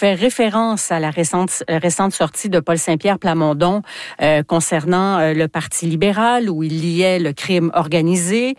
fait référence à la récente sortie de Paul Saint-Pierre Plamondon concernant le Parti libéral, où il liait le crime organisé,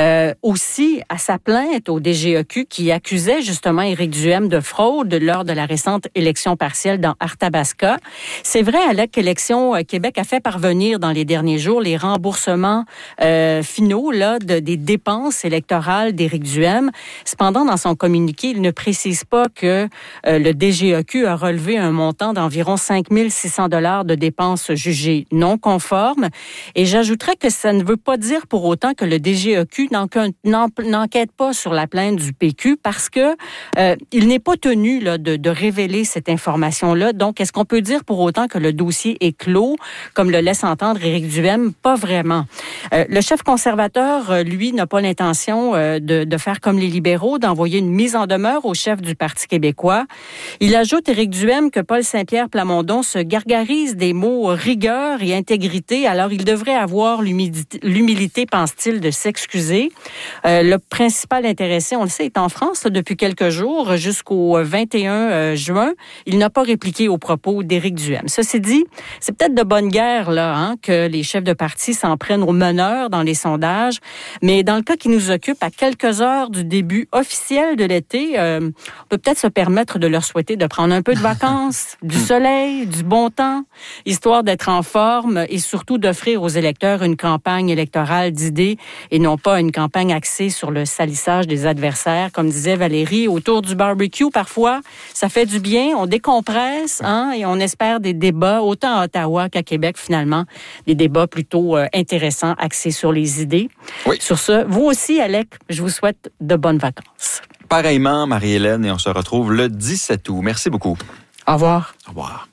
aussi à sa plainte au DGEQ qui accusait justement Éric Duhem de fraude lors de la récente élection partielle dans Arthabasca. C'est vrai, Alec, qu'Élections Québec a fait parvenir dans les derniers jours les remboursements finaux là, des dépenses électorales d'Éric Duhem. Cependant, dans son communiqué, il ne précise pas que le DGEQ a relevé un montant d'environ 5 600 $ de dépenses jugées non conformes. Et j'ajouterais que ça ne veut pas dire pour autant que le DGEQ n'enquête pas sur la plainte du PQ parce que il n'est pas tenu là, de révéler cette information-là. Donc, est-ce qu'on peut dire pour autant que le dossier est clos, comme le laisse entendre Éric Duhem? Pas vraiment. Le chef conservateur, lui, n'a pas l'intention de faire comme les libéraux, d'envoyer une mise en demeure au chef du Parti québécois. Il ajoute, Éric Duhem, que Paul Saint-Pierre Plamondon se gargarise des mots rigueur et intégrité, alors il devrait avoir l'humilité, pense-t-il, de s'excuser. Le principal intéressé, on le sait, est en France là, depuis quelques jours, jusqu'au 21 juin. Il n'a pas répliqué aux propos d'Éric Duhem. Ceci dit, c'est peut-être de bonne guerre là, que les chefs de parti s'en prennent aux meneurs dans les sondages, mais dans le cas qui nous occupe, à quelques heures du début officiel de l'été, on peut peut-être se permettre de leur souhaiter de prendre un peu de vacances, du soleil, du bon temps, histoire d'être en forme et surtout d'offrir aux électeurs une campagne électorale d'idées et non pas une campagne axée sur le salissage des adversaires. Comme disait Valérie, autour du barbecue, parfois, ça fait du bien, on décompresse et on espère des débats, autant à Ottawa qu'à Québec, finalement, des débats plutôt intéressants, axés sur les idées. Oui. Sur ce, vous aussi, Alec, je vous souhaite de bonnes vacances. Pareillement, Marie-Hélène, et on se retrouve le 17 août. Merci beaucoup. Au revoir. Au revoir.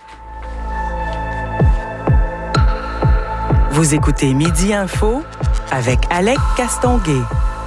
Vous écoutez Midi Info avec Alec Castonguay.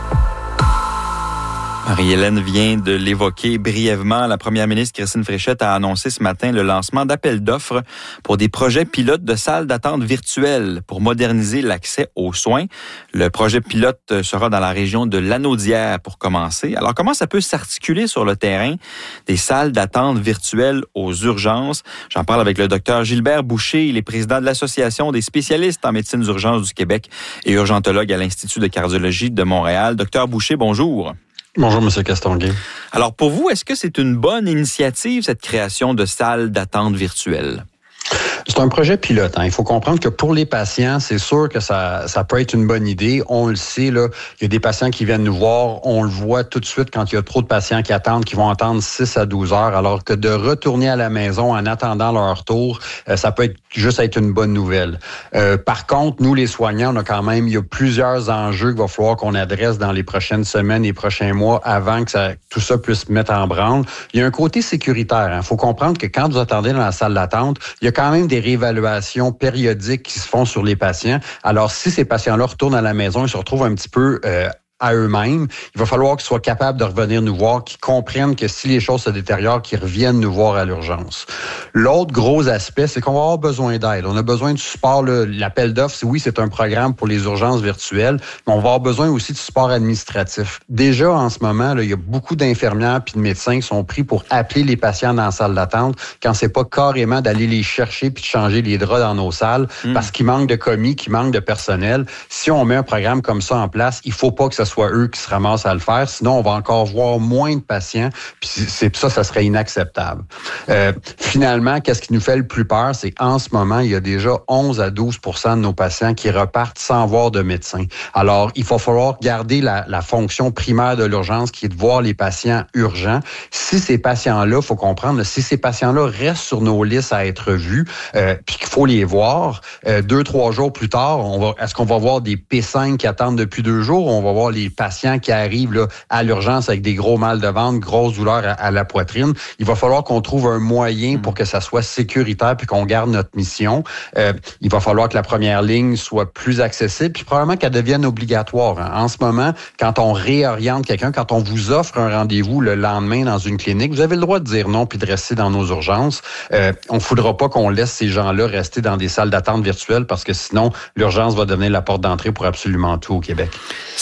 Marie-Hélène vient de l'évoquer brièvement. La première ministre Christine Fréchette a annoncé ce matin le lancement d'appels d'offres pour des projets pilotes de salles d'attente virtuelles pour moderniser l'accès aux soins. Le projet pilote sera dans la région de Lanaudière pour commencer. Alors, comment ça peut s'articuler sur le terrain des salles d'attente virtuelles aux urgences? J'en parle avec le docteur Gilbert Boucher. Il est président de l'Association des spécialistes en médecine d'urgence du Québec et urgentologue à l'Institut de cardiologie de Montréal. Docteur Boucher, bonjour. Bonjour, M. Castonguay. Alors, pour vous, est-ce que c'est une bonne initiative, cette création de salles d'attente virtuelles? C'est un projet pilote. Il faut comprendre que pour les patients, c'est sûr que ça peut être une bonne idée. On le sait, là, il y a des patients qui viennent nous voir. On le voit tout de suite quand il y a trop de patients qui attendent, qui vont attendre 6 à 12 heures, alors que de retourner à la maison en attendant leur tour, ça peut être juste être une bonne nouvelle. Par contre, nous, les soignants, on a quand même, il y a plusieurs enjeux qu'il va falloir qu'on adresse dans les prochaines semaines et prochains mois avant que tout ça puisse se mettre en branle. Il y a un côté sécuritaire. Il faut comprendre que quand vous attendez dans la salle d'attente, il y a quand même des réévaluations périodiques qui se font sur les patients. Alors, si ces patients-là retournent à la maison, ils se retrouvent un petit peu à eux-mêmes, il va falloir qu'ils soient capables de revenir nous voir, qu'ils comprennent que si les choses se détériorent, qu'ils reviennent nous voir à l'urgence. L'autre gros aspect, c'est qu'on va avoir besoin d'aide. On a besoin de support. L'appel d'offres, oui, c'est un programme pour les urgences virtuelles, mais on va avoir besoin aussi de support administratif. Déjà, en ce moment, là, il y a beaucoup d'infirmières puis de médecins qui sont pris pour appeler les patients dans la salle d'attente quand c'est pas carrément d'aller les chercher puis de changer les draps dans nos salles parce qu'il manque de commis, qu'il manque de personnel. Si on met un programme comme ça en place, il faut pas que ce soit eux qui se ramassent à le faire, sinon on va encore voir moins de patients, puis ça serait inacceptable. Finalement, qu'est-ce qui nous fait le plus peur, c'est qu'en ce moment, il y a déjà 11 à 12 % de nos patients qui repartent sans voir de médecin. Alors, il va falloir garder la fonction primaire de l'urgence qui est de voir les patients urgents. Si ces patients-là, il faut comprendre, si ces patients-là restent sur nos listes à être vus, puis qu'il faut les voir, 2-3 jours plus tard, est-ce qu'on va voir des P5 qui attendent depuis 2 jours, ou on va voir les patients qui arrivent là, à l'urgence avec des gros mal de ventre, grosses douleurs à la poitrine? Il va falloir qu'on trouve un moyen pour que ça soit sécuritaire puis qu'on garde notre mission. Il va falloir que la première ligne soit plus accessible puis probablement qu'elle devienne obligatoire. En ce moment, quand on réoriente quelqu'un, quand on vous offre un rendez-vous le lendemain dans une clinique, vous avez le droit de dire non puis de rester dans nos urgences. On ne voudra pas qu'on laisse ces gens-là rester dans des salles d'attente virtuelles parce que sinon, l'urgence va devenir la porte d'entrée pour absolument tout au Québec. Savez-vous,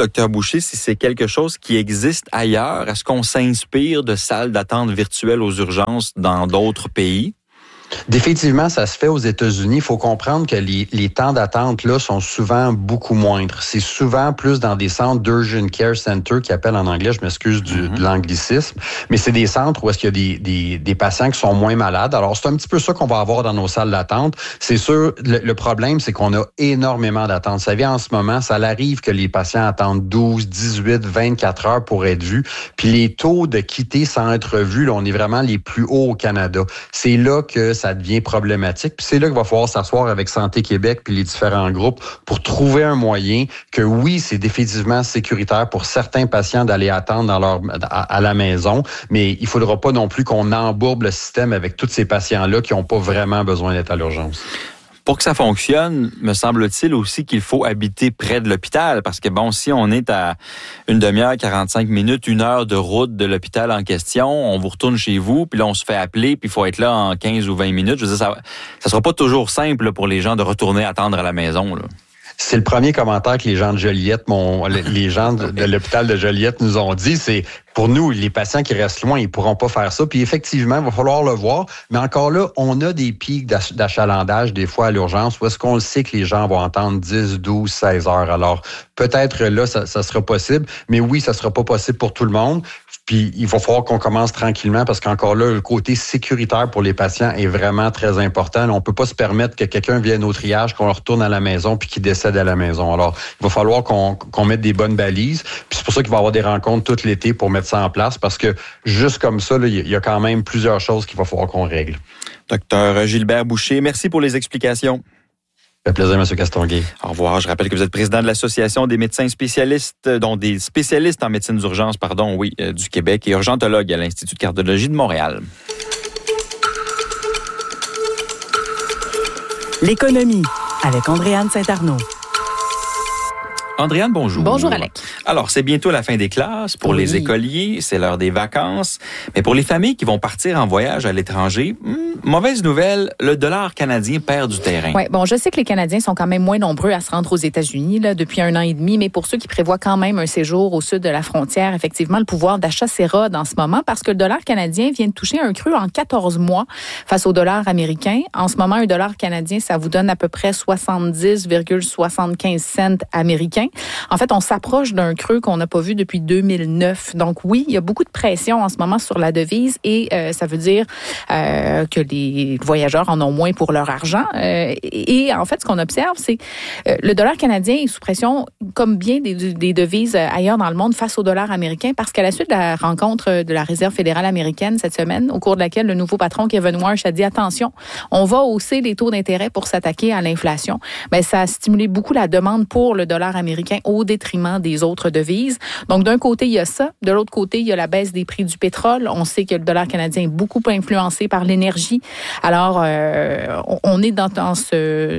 Dr Boucher, si c'est quelque chose qui existe ailleurs, est-ce qu'on s'inspire de salles d'attente virtuelles aux urgences dans d'autres pays? Définitivement, ça se fait aux États-Unis. Il faut comprendre que les temps d'attente là sont souvent beaucoup moindres. C'est souvent plus dans des centres d'urgent care center qui appellent en anglais, je m'excuse de l'anglicisme, mais c'est des centres où est-ce qu'il y a des patients qui sont moins malades. Alors, c'est un petit peu ça qu'on va avoir dans nos salles d'attente. C'est sûr, le problème, c'est qu'on a énormément d'attentes. Vous savez, en ce moment, ça arrive que les patients attendent 12, 18, 24 heures pour être vus. Puis les taux de quitter sans être vus, là, on est vraiment les plus hauts au Canada. C'est là que ça devient problématique. Puis c'est là qu'il va falloir s'asseoir avec Santé Québec puis les différents groupes pour trouver un moyen que oui, c'est définitivement sécuritaire pour certains patients d'aller attendre à la maison, mais il faudra pas non plus qu'on embourbe le système avec tous ces patients-là qui n'ont pas vraiment besoin d'être à l'urgence. Pour que ça fonctionne, me semble-t-il aussi qu'il faut habiter près de l'hôpital parce que bon, si on est à une demi-heure, 45 minutes, 1 heure de route de l'hôpital en question, on vous retourne chez vous, puis là on se fait appeler, puis il faut être là en 15 ou 20 minutes. Je veux dire, ça sera pas toujours simple là, pour les gens de retourner attendre à la maison, là. C'est le premier commentaire que les gens de Joliette, les gens de l'hôpital de Joliette nous ont dit, c'est pour nous, les patients qui restent loin, ils pourront pas faire ça. Puis effectivement, il va falloir le voir. Mais encore là, on a des pics d'achalandage des fois à l'urgence où est-ce qu'on le sait que les gens vont entendre 10, 12, 16 heures. Alors, peut-être là, ça sera possible. Mais oui, ça sera pas possible pour tout le monde. Puis il va falloir qu'on commence tranquillement parce qu'encore là, le côté sécuritaire pour les patients est vraiment très important. On peut pas se permettre que quelqu'un vienne au triage, qu'on le retourne à la maison puis qu'il décède à la maison. Alors, il va falloir qu'on mette des bonnes balises. Puis c'est pour ça qu'il va y avoir des rencontres tout l'été pour mettre ça en place parce que juste comme ça, là, il y a quand même plusieurs choses qu'il va falloir qu'on règle. Docteur Gilbert Boucher, merci pour les explications. Ça fait plaisir, M. Castonguay. Au revoir. Je rappelle que vous êtes président de l'Association des médecins spécialistes, dont des spécialistes en médecine d'urgence, du Québec et urgentologue à l'Institut de cardiologie de Montréal. L'économie avec Andréane Saint-Arnaud. Andréane, bonjour. Bonjour, Alec. Alors, c'est bientôt la fin des classes. Pour les écoliers, c'est l'heure des vacances. Mais pour les familles qui vont partir en voyage à l'étranger, mauvaise nouvelle, le dollar canadien perd du terrain. Oui, bon, je sais que les Canadiens sont quand même moins nombreux à se rendre aux États-Unis là, depuis 1 an et demi, mais pour ceux qui prévoient quand même un séjour au sud de la frontière, effectivement, le pouvoir d'achat s'érode en ce moment parce que le dollar canadien vient de toucher un creux en 14 mois face au dollar américain. En ce moment, un dollar canadien, ça vous donne à peu près 70,75 cents américains. En fait, on s'approche d'un creux qu'on n'a pas vu depuis 2009. Donc oui, il y a beaucoup de pression en ce moment sur la devise et ça veut dire que les voyageurs en ont moins pour leur argent. Et en fait, ce qu'on observe, c'est le dollar canadien est sous pression comme bien des devises ailleurs dans le monde face au dollar américain parce qu'à la suite de la rencontre de la Réserve fédérale américaine cette semaine, au cours de laquelle le nouveau patron Kevin Warsh a dit attention, on va hausser les taux d'intérêt pour s'attaquer à l'inflation. Ben, ça a stimulé beaucoup la demande pour le dollar américain au détriment des autres devises. Donc, d'un côté, il y a ça. De l'autre côté, il y a la baisse des prix du pétrole. On sait que le dollar canadien est beaucoup influencé par l'énergie. Alors, on est dans ce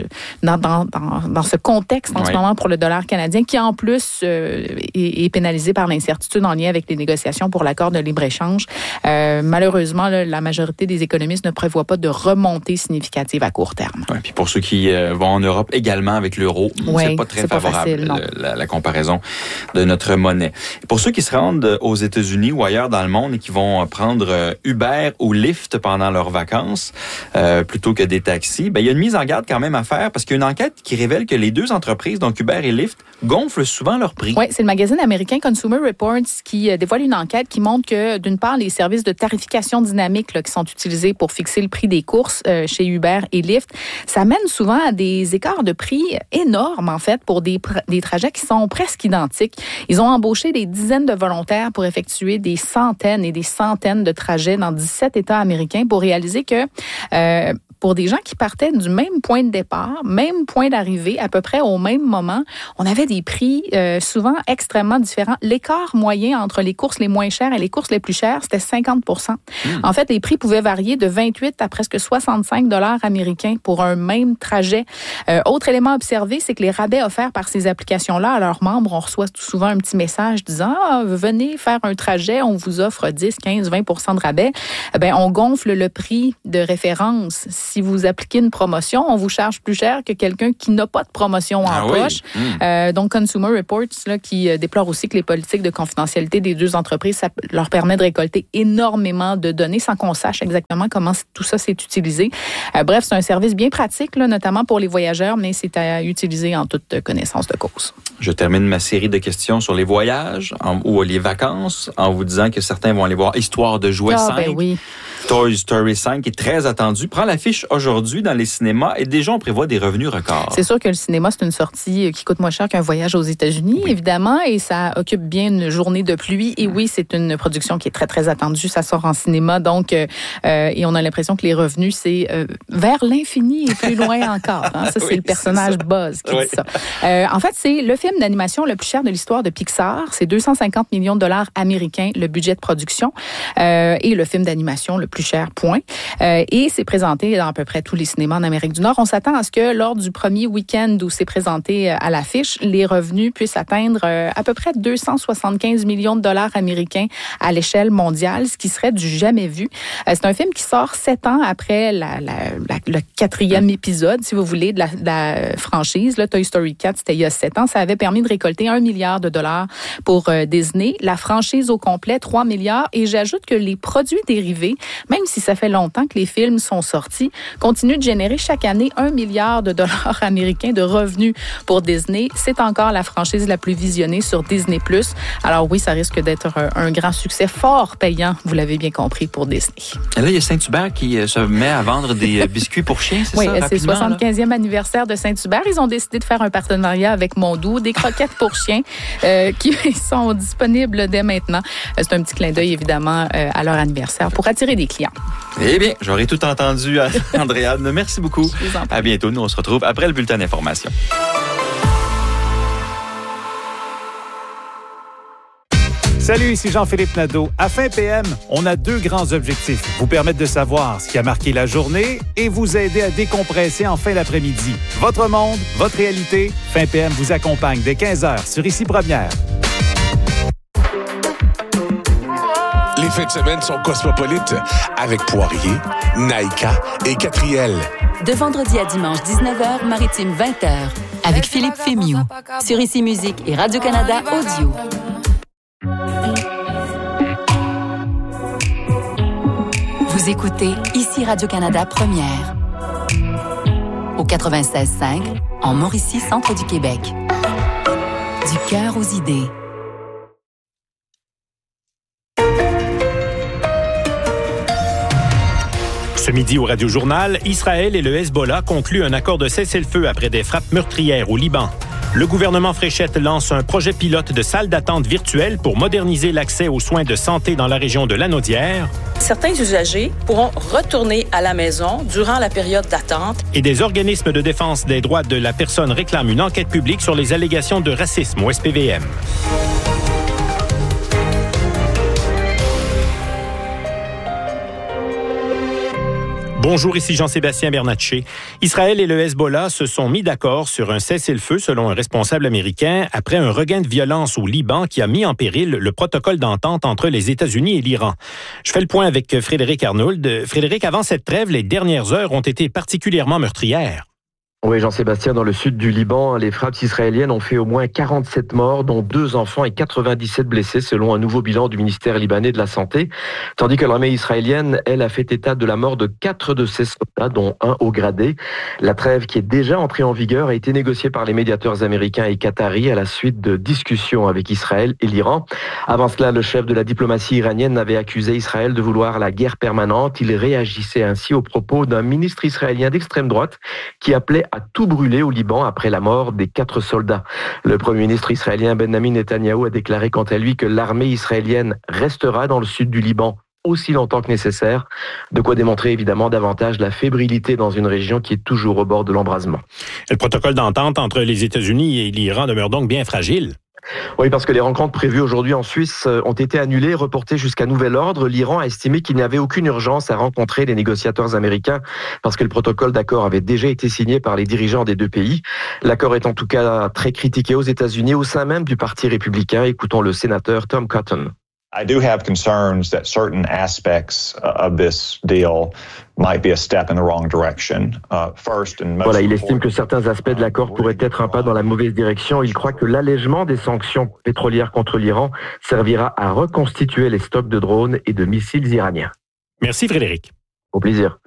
contexte en ce moment pour le dollar canadien qui, en plus, est pénalisé par l'incertitude en lien avec les négociations pour l'accord de libre-échange. Malheureusement, la majorité des économistes ne prévoient pas de remontée significative à court terme. Ouais, puis pour ceux qui vont en Europe également avec l'euro, c'est pas très favorable. La comparaison de notre monnaie. Et pour ceux qui se rendent aux États-Unis ou ailleurs dans le monde et qui vont prendre Uber ou Lyft pendant leurs vacances plutôt que des taxis, ben, il y a une mise en garde quand même à faire parce qu'il y a une enquête qui révèle que les deux entreprises, donc Uber et Lyft, gonflent souvent leurs prix. Oui, c'est le magazine américain Consumer Reports qui dévoile une enquête qui montre que, d'une part, les services de tarification dynamique là, qui sont utilisés pour fixer le prix des courses chez Uber et Lyft, ça mène souvent à des écarts de prix énormes, en fait, pour des trajets qui sont presque identiques. Ils ont embauché des dizaines de volontaires pour effectuer des centaines et des centaines de trajets dans 17 États américains pour réaliser que pour des gens qui partaient du même point de départ, même point d'arrivée, à peu près au même moment, on avait des prix souvent extrêmement différents. L'écart moyen entre les courses les moins chères et les courses les plus chères, c'était 50 %. En fait, les prix pouvaient varier de 28 à presque 65 $ américains pour un même trajet. Autre élément observé, c'est que les rabais offerts par ces applications-là à leurs membres, on reçoit souvent un petit message disant « Ah, venez faire un trajet, on vous offre 10, 15, 20 % de rabais. » Ben, on gonfle le prix de référence si vous appliquez une promotion, on vous charge plus cher que quelqu'un qui n'a pas de promotion en poche. Donc, Consumer Reports, là, qui déplore aussi que les politiques de confidentialité des deux entreprises, ça leur permet de récolter énormément de données sans qu'on sache exactement comment tout ça s'est utilisé. Bref, c'est un service bien pratique, là, notamment pour les voyageurs, mais c'est à utiliser en toute connaissance de cause. Je termine ma série de questions sur les voyages ou les vacances en vous disant que certains vont aller voir Histoire de jouets 5. Ben oui. Toy Story 5 est très attendu. Prend l'affiche aujourd'hui dans les cinémas et déjà on prévoit des revenus records. C'est sûr que le cinéma, c'est une sortie qui coûte moins cher qu'un voyage aux États-Unis, évidemment, et ça occupe bien une journée de pluie. Et oui, c'est une production qui est très, très attendue. Ça sort en cinéma, donc, et on a l'impression que les revenus, c'est vers l'infini et plus loin encore. Hein? Ça, c'est le personnage Buzz qui dit ça. En fait, c'est le film d'animation le plus cher de l'histoire de Pixar. C'est 250 millions de dollars américains, le budget de production, et le film d'animation le plus cher, point. Et c'est présenté dans à peu près tous les cinémas en Amérique du Nord. On s'attend à ce que lors du premier week-end où c'est présenté à l'affiche, les revenus puissent atteindre à peu près 275 millions de dollars américains à l'échelle mondiale, ce qui serait du jamais vu. C'est un film qui sort 7 ans après le 4e épisode, si vous voulez, de la franchise. Là, Toy Story 4, c'était il y a 7 ans. Ça avait permis de récolter 1 milliard de dollars pour Disney. La franchise au complet, 3 milliards. Et j'ajoute que les produits dérivés, même si ça fait longtemps que les films sont sortis, continuent de générer chaque année 1 milliard de dollars américains de revenus pour Disney. C'est encore la franchise la plus visionnée sur Disney+. Alors oui, ça risque d'être un grand succès fort payant, vous l'avez bien compris, pour Disney. Et là, il y a Saint-Hubert qui se met à vendre des biscuits pour chiens, c'est ça? Oui, c'est le 75e anniversaire de Saint-Hubert. Ils ont décidé de faire un partenariat avec Mondou, des croquettes pour chiens qui sont disponibles dès maintenant. C'est un petit clin d'œil, évidemment, à leur anniversaire pour attirer des clients. Eh bien, j'aurais tout entendu, Andréane. Merci beaucoup. À bientôt. Nous, on se retrouve après le bulletin d'information. Salut, ici Jean-Philippe Nadeau. À Fin PM, on a 2 grands objectifs. Vous permettre de savoir ce qui a marqué la journée et vous aider à décompresser en fin d'après-midi. Votre monde, votre réalité. Fin PM vous accompagne dès 15h sur Ici Première. Les fins de semaine sont cosmopolites avec Poirier, Naïka et Catriel. De vendredi à dimanche 19h, Maritime 20h, avec Philippe Fémiou. Sur Ici Musique et Radio-Canada Audio. Vous écoutez Ici Radio-Canada Première. Au 96.5, en Mauricie, centre du Québec. Du cœur aux idées. Ce midi au Radio-Journal, Israël et le Hezbollah concluent un accord de cessez-le-feu après des frappes meurtrières au Liban. Le gouvernement Fréchette lance un projet pilote de salle d'attente virtuelle pour moderniser l'accès aux soins de santé dans la région de Lanaudière. Certains usagers pourront retourner à la maison durant la période d'attente. Et des organismes de défense des droits de la personne réclament une enquête publique sur les allégations de racisme au SPVM. Bonjour, ici Jean-Sébastien Bernatchez. Israël et le Hezbollah se sont mis d'accord sur un cessez-le-feu selon un responsable américain après un regain de violence au Liban qui a mis en péril le protocole d'entente entre les États-Unis et l'Iran. Je fais le point avec Frédéric Arnould. Frédéric, avant cette trêve, les dernières heures ont été particulièrement meurtrières. Oui, Jean-Sébastien, dans le sud du Liban, les frappes israéliennes ont fait au moins 47 morts, dont 2 enfants et 97 blessés, selon un nouveau bilan du ministère libanais de la Santé. Tandis que l'armée israélienne, elle, a fait état de la mort de 4 de ses soldats, dont 1 au gradé. La trêve, qui est déjà entrée en vigueur, a été négociée par les médiateurs américains et qataris à la suite de discussions avec Israël et l'Iran. Avant cela, le chef de la diplomatie iranienne avait accusé Israël de vouloir la guerre permanente. Il réagissait ainsi aux propos d'un ministre israélien d'extrême droite qui appelait à tout brûler au Liban après la mort des 4 soldats. Le premier ministre israélien Benjamin Netanyahou a déclaré quant à lui que l'armée israélienne restera dans le sud du Liban aussi longtemps que nécessaire, de quoi démontrer évidemment davantage la fébrilité dans une région qui est toujours au bord de l'embrasement. Le protocole d'entente entre les États-Unis et l'Iran demeure donc bien fragile. Oui, parce que les rencontres prévues aujourd'hui en Suisse ont été annulées, reportées jusqu'à nouvel ordre. L'Iran a estimé qu'il n'y avait aucune urgence à rencontrer les négociateurs américains parce que le protocole d'accord avait déjà été signé par les dirigeants des 2 pays. L'accord est en tout cas très critiqué aux États-Unis au sein même du Parti républicain. Écoutons le sénateur Tom Cotton. I do have concerns that certain aspects of this deal might be a step in the wrong direction. Voilà, il estime que certains aspects de l'accord pourraient être un pas dans la mauvaise direction. Il croit que l'allègement des sanctions pétrolières contre l'Iran servira à reconstituer les stocks de drones et de missiles iraniens. Merci Frédéric. Au plaisir.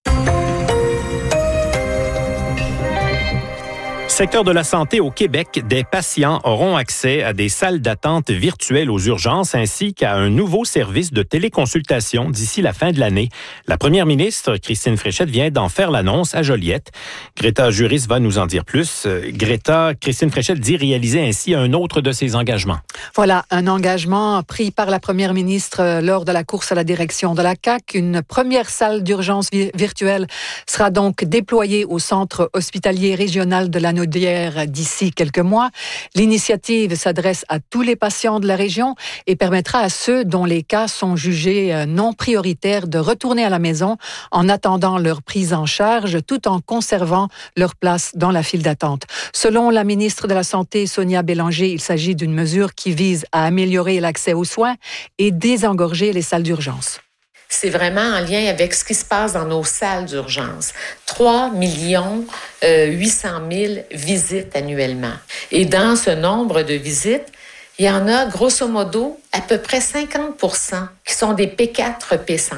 Secteur de la santé au Québec, des patients auront accès à des salles d'attente virtuelles aux urgences ainsi qu'à un nouveau service de téléconsultation d'ici la fin de l'année. La première ministre, Christine Fréchette, vient d'en faire l'annonce à Joliette. Greta Juris va nous en dire plus. Greta, Christine Fréchette dit réaliser ainsi un autre de ses engagements. Voilà, un engagement pris par la première ministre lors de la course à la direction de la CAQ. Une première salle d'urgence virtuelle sera donc déployée au centre hospitalier régional de la d'ici quelques mois. L'initiative s'adresse à tous les patients de la région et permettra à ceux dont les cas sont jugés non prioritaires de retourner à la maison en attendant leur prise en charge tout en conservant leur place dans la file d'attente. Selon la ministre de la Santé, Sonia Bélanger, il s'agit d'une mesure qui vise à améliorer l'accès aux soins et désengorger les salles d'urgence. C'est vraiment en lien avec ce qui se passe dans nos salles d'urgence. 3 800 000 visites annuellement. Et dans ce nombre de visites, il y en a grosso modo à peu près 50% qui sont des P4, P5.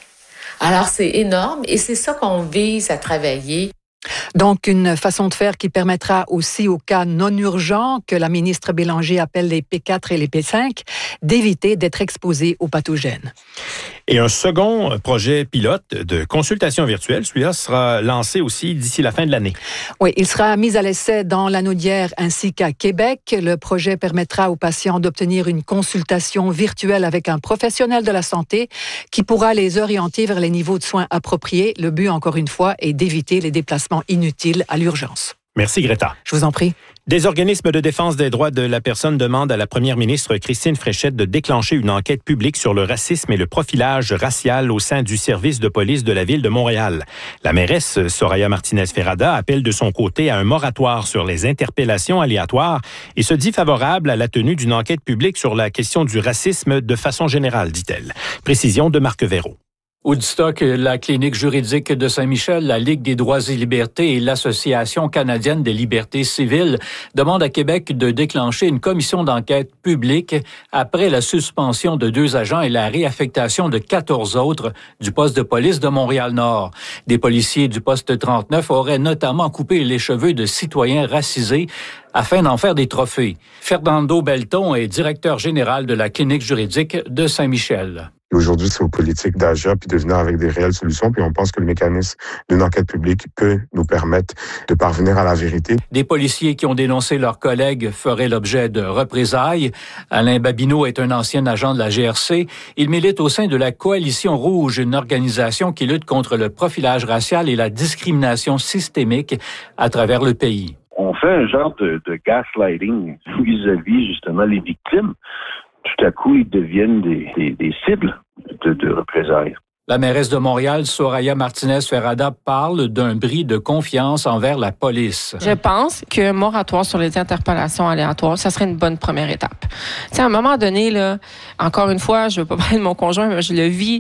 Alors c'est énorme et c'est ça qu'on vise à travailler. Donc, une façon de faire qui permettra aussi aux cas non urgents, que la ministre Bélanger appelle les P4 et les P5, d'éviter d'être exposés aux pathogènes. Et un second projet pilote de consultation virtuelle, celui-là sera lancé aussi d'ici la fin de l'année. Oui, il sera mis à l'essai dans l'Anaudière ainsi qu'à Québec. Le projet permettra aux patients d'obtenir une consultation virtuelle avec un professionnel de la santé qui pourra les orienter vers les niveaux de soins appropriés. Le but, encore une fois, est d'éviter les déplacements inutiles à l'urgence. Merci Greta. Je vous en prie. Des organismes de défense des droits de la personne demandent à la première ministre Christine Fréchette de déclencher une enquête publique sur le racisme et le profilage racial au sein du service de police de la ville de Montréal. La mairesse Soraya Martinez-Ferrada appelle de son côté à un moratoire sur les interpellations aléatoires et se dit favorable à la tenue d'une enquête publique sur la question du racisme de façon générale, dit-elle. Précision de Marc Véraud. Woodstock, la clinique juridique de Saint-Michel, la Ligue des droits et libertés et l'Association canadienne des libertés civiles demandent à Québec de déclencher une commission d'enquête publique après la suspension de 2 agents et la réaffectation de 14 autres du poste de police de Montréal-Nord. Des policiers du poste 39 auraient notamment coupé les cheveux de citoyens racisés afin d'en faire des trophées. Fernando Belton est directeur général de la clinique juridique de Saint-Michel. Aujourd'hui, c'est aux politiques d'agir puis de venir avec des réelles solutions. Puis on pense que le mécanisme d'une enquête publique peut nous permettre de parvenir à la vérité. Des policiers qui ont dénoncé leurs collègues feraient l'objet de représailles. Alain Babineau est un ancien agent de la GRC. Il milite au sein de la Coalition Rouge, une organisation qui lutte contre le profilage racial et la discrimination systémique à travers le pays. On fait un genre de gaslighting vis-à-vis justement les victimes. Tout à coup, ils deviennent des cibles de représailles. La mairesse de Montréal, Soraya Martinez-Ferrada, parle d'un bris de confiance envers la police. Je pense qu'un moratoire sur les interpellations aléatoires, ça serait une bonne première étape. Tu sais, à un moment donné, là, encore une fois, je ne veux pas parler de mon conjoint, mais je le vis,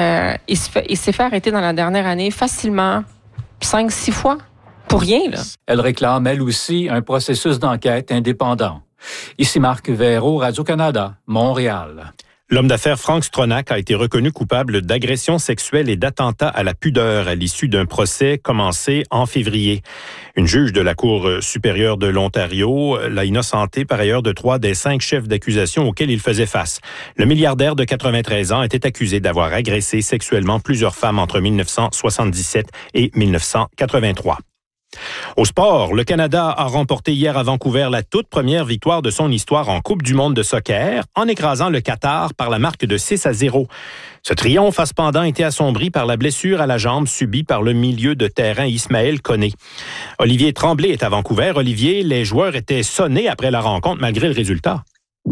il s'est fait arrêter dans la dernière année facilement 5-6 fois. Pour rien, là. Elle réclame, elle aussi, un processus d'enquête indépendant. Ici Marc Véraud, Radio-Canada, Montréal. L'homme d'affaires Frank Stronach a été reconnu coupable d'agression sexuelle et d'attentat à la pudeur à l'issue d'un procès commencé en février. Une juge de la Cour supérieure de l'Ontario l'a innocenté par ailleurs de 3 des 5 chefs d'accusation auxquels il faisait face. Le milliardaire de 93 ans était accusé d'avoir agressé sexuellement plusieurs femmes entre 1977 et 1983. Au sport, le Canada a remporté hier à Vancouver la toute première victoire de son histoire en Coupe du monde de soccer en écrasant le Qatar par la marque de 6-0. Ce triomphe a cependant été assombri par la blessure à la jambe subie par le milieu de terrain Ismaël Koné. Olivier Tremblay est à Vancouver. Olivier, les joueurs étaient sonnés après la rencontre malgré le résultat.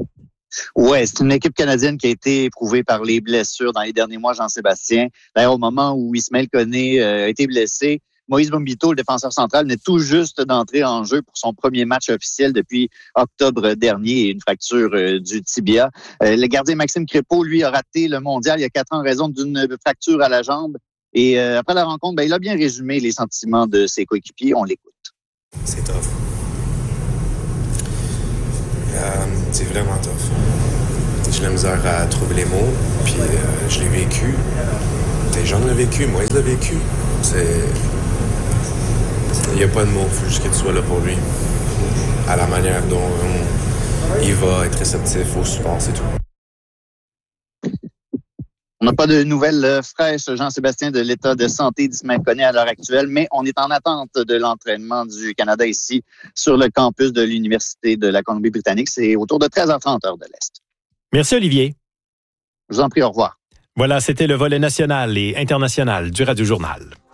Ouais, c'est une équipe canadienne qui a été éprouvée par les blessures dans les derniers mois, Jean-Sébastien. D'ailleurs, au moment où Ismaël Koné a été blessé, Moïse Bombito, le défenseur central, venait tout juste d'entrer en jeu pour son premier match officiel depuis octobre dernier, une fracture du tibia. Le gardien Maxime Crépeau, lui, a raté le mondial il y a 4 ans en raison d'une fracture à la jambe. Et après la rencontre, il a bien résumé les sentiments de ses coéquipiers. On l'écoute. C'est tough. C'est vraiment tough. J'ai la misère à trouver les mots, puis je l'ai vécu. Les gens l'ont vécu, moi, ils l'ont vécu. Il n'y a pas de mots, il faut juste que tu sois là pour lui. À la manière dont il va être réceptif au support, c'est tout. On n'a pas de nouvelles fraîches, Jean-Sébastien, de l'état de santé d'Ismaël Koné à l'heure actuelle, mais on est en attente de l'entraînement du Canada ici sur le campus de l'Université de la Colombie-Britannique. C'est autour de 13h30 heure de l'Est. Merci, Olivier. Je vous en prie, au revoir. Voilà, c'était le volet national et international du Radio-Journal.